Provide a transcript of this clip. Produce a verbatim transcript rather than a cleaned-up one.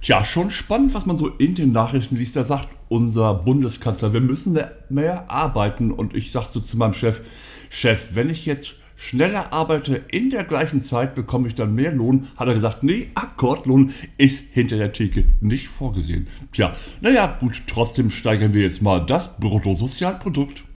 Tja, schon spannend, was man so in den Nachrichten liest. Da sagt unser Bundeskanzler, wir müssen mehr arbeiten. Und ich sagte zu meinem Chef, Chef, wenn ich jetzt schneller arbeite in der gleichen Zeit, bekomme ich dann mehr Lohn. Hat er gesagt, nee, Akkordlohn ist hinter der Theke nicht vorgesehen. Tja, naja, gut, trotzdem steigern wir jetzt mal das Bruttosozialprodukt.